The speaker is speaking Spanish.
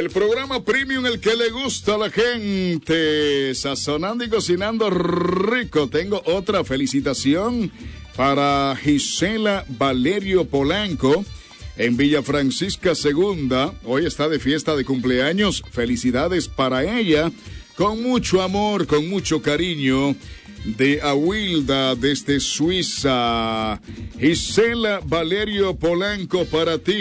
El programa premium, el que le gusta a la gente, sazonando y cocinando rico. Tengo otra felicitación para Gisela Valerio Polanco en Villa Francisca Segunda. Hoy está de fiesta de cumpleaños. Felicidades para ella, con mucho amor, con mucho cariño, de Awilda desde Suiza. Gisela Valerio Polanco, para ti.